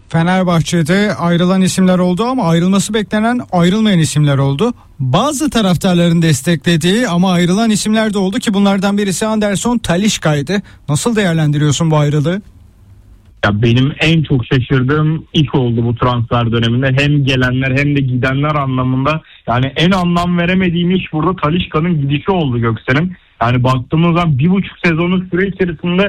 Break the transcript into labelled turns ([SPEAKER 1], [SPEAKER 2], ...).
[SPEAKER 1] Fenerbahçe'de ayrılan isimler oldu ama ayrılması beklenen ayrılmayan isimler oldu. Bazı taraftarların desteklediği ama ayrılan isimler de oldu ki bunlardan birisi Anderson Talisca'ydı. Nasıl değerlendiriyorsun bu ayrılığı?
[SPEAKER 2] Ya benim en çok şaşırdığım iş oldu bu transfer döneminde. Hem gelenler hem de gidenler anlamında. Yani en anlam veremediğim iş burada Talisca'nın gidişi oldu Göksel'in. Yani baktığımız zaman 1,5 sezonluk süre içerisinde